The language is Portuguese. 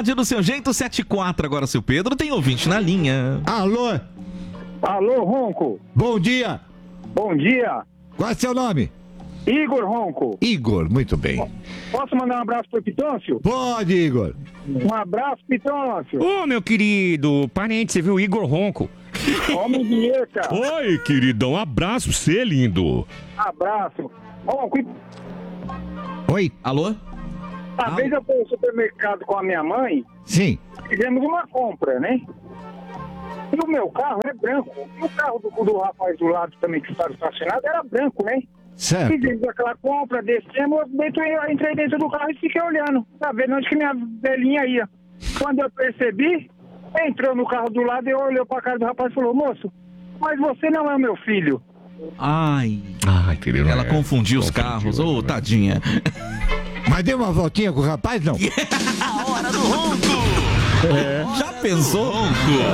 pagode do seu jeito, 7h04 agora, seu Pedro. Tem ouvinte na linha. Alô? Alô, Ronco. Bom dia. Bom dia. Qual é seu nome? Igor Ronco. Igor, muito bem. Posso mandar um abraço pro Pitôncio? Pode, Igor. Um abraço, Pitôncio. Ô, meu querido parente, você viu o Igor Ronco? Homem de eca. Oi, queridão, abraço pra você, lindo. Abraço. Ronco, Oi? Alô? uma vez eu fui no supermercado com a minha mãe, Sim. fizemos uma compra, né? E o meu carro é branco. E o carro do rapaz do lado também que estava estacionado era branco, né? Certo. Fizemos aquela compra, descemos, eu entrei dentro do carro e fiquei olhando, pra ver onde que minha velhinha ia. Quando eu percebi, entrou no carro do lado e olhou pra cara do rapaz e falou: moço, mas você não é o meu filho. Ai, Querido. ela confundiu os carros. Ô, tadinha. Mas deu uma voltinha com o rapaz, não? A hora do ronco. Já pensou, ronco?